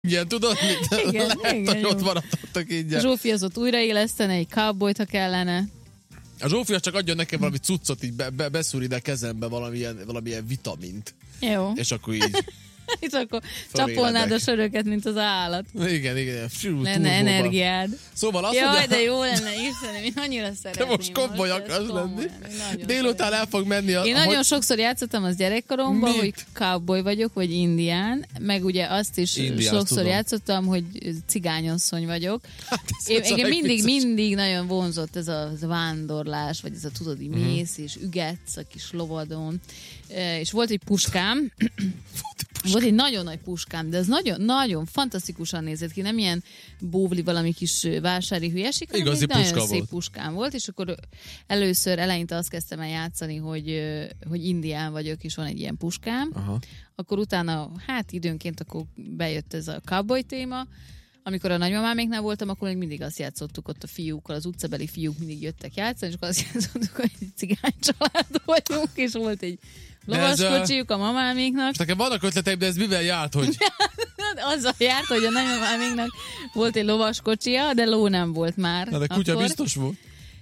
Igen, tudod mit? Igen, Lehet, igen, hogy jó. ott maradtak ingyen. Zsófi az ott újraélesztene, egy cowboyt, ha kellene. A Zsófia csak adjon nekem valami cuccot, így beszúr ide a kezembe valamilyen vitamint. Jó. És akkor így És akkor Feléledek. csapolnád a söröket, mint az állat. igen. Fű, Lenne turbóba. energiád. Szóval azt Jaj, mondja, de jó lenne, Istenem, én annyira szeretném. te most komoly ezt akarsz komolyan, lenni. én nagyon Délután el fog menni a... Én nagyon sokszor játszottam az gyerekkoromban, Mit? hogy cowboy vagyok, vagy indián, meg ugye azt is Indián, sokszor tudom. játszottam, hogy cigányasszony vagyok. Engem mindig nagyon vonzott ez a vándorlás, vagy ez a tudod, így mész és ügetsz a kis lovadon. És volt egy puskám, volt egy nagyon nagy puskám, de ez nagyon fantasztikusan nézett ki, nem ilyen bóvli valami kis vásári hülyeség, hanem Igazi egy nagyon puska szép volt. puskám volt, és akkor eleinte azt kezdtem el játszani, hogy indián vagyok, és van egy ilyen puskám. Aha. Akkor utána, hát időnként akkor bejött ez a cowboy téma. Amikor a nagymamáméknál voltam, akkor még mindig azt játszottuk ott a fiúkkal, az utcabeli fiúk mindig jöttek játszani, és akkor azt játszottuk, hogy egy cigány család vagyunk, és volt egy lovaskocsijuk a mamáméknak. És nekem vannak ötleteim, de ez mivel járt, hogy... Azzal járt, hogy a nagymamáméknak volt egy lovaskocsia, de ló nem volt már. Na, de kutya akkor. biztos volt.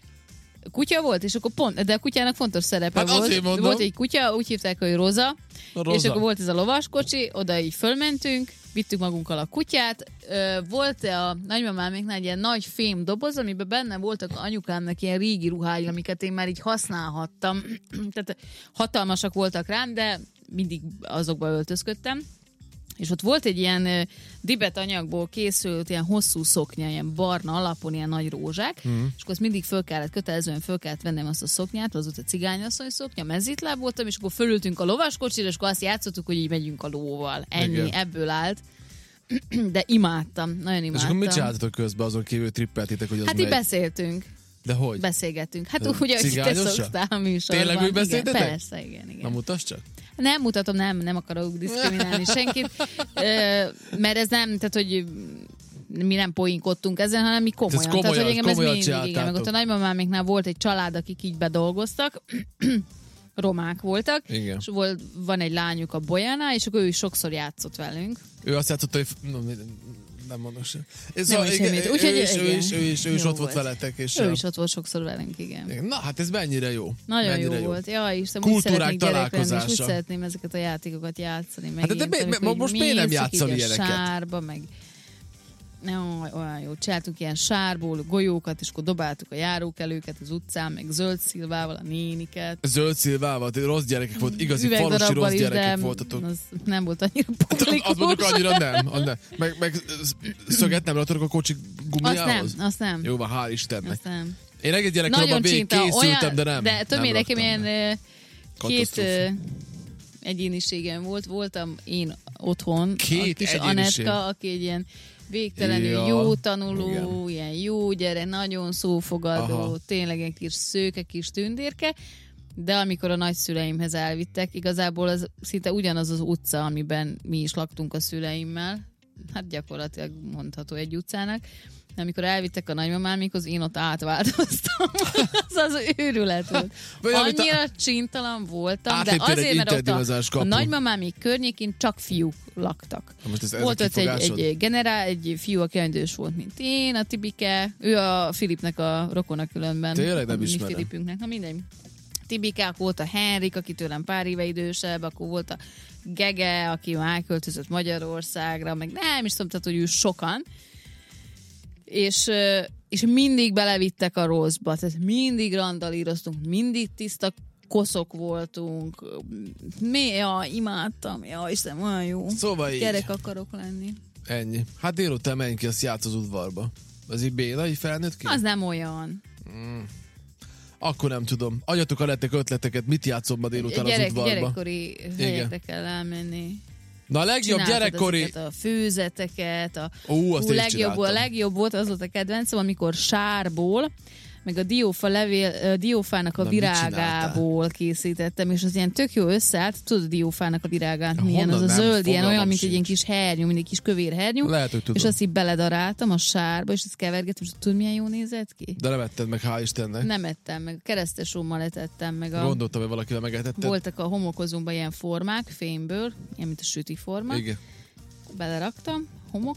Kutya volt, és akkor pont, de a kutyának fontos szerepe Hát volt. azért mondom. Volt egy kutya, úgy hívták, hogy Roza, A és akkor volt ez a lovaskocsi, oda így fölmentünk, vittük magunkkal a kutyát. Volt a nagymamáméknál egy ilyen nagy fém doboz, amiben benne voltak anyukámnak ilyen régi ruhái, amiket én már így használhattam. Tehát hatalmasak voltak rám, de mindig azokba öltözködtem. És ott volt egy ilyen dibet anyagból készült ilyen hosszú szoknya, ilyen barna alapon, ilyen nagy rózsák, és akkor azt mindig kötelezően föl kellett vennem azt a szoknyát, az ott a cigányasszony szoknya, mezitláb voltam, és akkor fölültünk a lovaskocsira, és akkor azt játszottuk, hogy így megyünk a lóval. Ennyi, Igen. ebből állt. De imádtam, nagyon És imádtam. akkor mit csináltatok közben, azon kívül trippeltétek, hogy az Hát megy? így beszéltünk. De hogy? Beszélgettünk. Hát úgy, hogy te Cigányosan? szoktál a műsorban. Tényleg úgy beszéltetek? Igen, persze, igen. Na mutasd csak. Nem mutatom, nem akarok diszkriminálni senkit, mert ez nem, tehát hogy mi nem poénkodtunk ezen, hanem mi komolyan. Ez komolyan, tehát, hogy engem ez komolyan mindig, igen. csináltátok. Meg ott a nagymamáméknál volt egy család, akik így bedolgoztak, romák voltak, Igen. és van egy lányuk a Bolyánál, és akkor ő is sokszor játszott velünk. Ő azt játszotta, hogy... Nem mondok sem. Úgyhogy Ő is jó ott volt volt. veletek. És Ő is ott volt sokszor velünk, igen. igen. Na, hát ez mennyire jó. Nagyon mennyire jó volt. Ja, Isten, úgy Kultúrák szeretnék gyerek lenni, és úgy találkozása. szeretném ezeket a játékokat játszani. Hát de megint, amikor most így miért nem mész, játszol így a ilyeneket? Sárba, meg olyan jó. Csináltunk ilyen sárból golyókat, és akkor dobáltuk a járókelőket az utcán, meg zöld szilvával a néniket. Zöld szilvával, rossz gyerekek volt, igazi falusi Üvegdarabbal rossz is, gyerekek de voltatok. az nem volt annyira Az publikus. mondjuk annyira nem. Meg szöget nem raktatok a kocsik gumiához? Azt nem. Jó van, hál' Istennek. Azt nem. Én egész gyerekkoromban végig készültem, de nem. De többé nem nekem raktam be. ilyen két Katasztrófa. egyéniségem volt. Voltam én otthon, Két a kis egyéniség. Anetka, aki egy ilyen végtelenül Ja, jó tanuló, igen. ilyen jó gyerek, nagyon szófogadó, Aha. tényleg egy kis szőke, kis tündérke, de amikor a nagyszüleimhez elvittek, igazából az szinte ugyanaz az utca, amiben mi is laktunk a szüleimmel, hát gyakorlatilag mondható egy utcának, de amikor elvittek a nagymamámikhoz, én ott átváltoztam. az őrület volt. Vagy amit Annyira csintalan voltam, de átléptél egy azért, mert ott internetizás a kapun. nagymamámik környékén csak fiúk laktak. Most ez Volt a ott kifogásod? egy fiú, aki olyan idős volt, mint én, a Tibike, ő a Filipnek a rokona különben. Tényleg nem mi ismerem. Filipünknek, na mindegy. Tibikák, volt a Henrik, aki tőlem pár éve idősebb, akkor volt a Gege, aki már elköltözött Magyarországra, meg nem is tudom, tehát, hogy ő sokan. És mindig belevittek a rosszba, tehát mindig randalíroztunk, mindig tiszta koszok voltunk. Imádtam, Istenem, olyan jó. Szóval így. Gyerek akarok lenni. Ennyi. Hát délután menj ki, azt játsz az udvarba. Az így Béla, így felnőtt ki? Az nem olyan. Akkor nem tudom. Adjatok a lettek ötleteket, mit játszom ma délután az udvarba. Gyerekkori helyekre kell elmenni. Na a legjobb Csináltad gyerekkori... ezeket a főzeteket, Azt én is legjobb, csináltam. a legjobb volt, az volt a kedvencem, amikor sárból, meg a diófának a Na, mit virágából készítettem, és az ilyen tök jó összeállt. Tudod a diófának a virágát milyen? Honnan Az a nem? zöld, ilyen Fogalmam olyan, mint egy sincs. ilyen kis hernyú, mint egy kis kövér hernyú. Lehet, hogy tudom. És azt így beledaráltam a sárba, és ezt kevergettem, és tudod, milyen jó nézett ki? De nem etted meg, hál' Istennek. Nem ettem meg, keresztesommal etettem meg. Gondoltam, hogy valakivel megetetted. Voltak a homokozómban ilyen formák, fémből, ilyen, mint a süti forma. Igen. Beleraktam, homok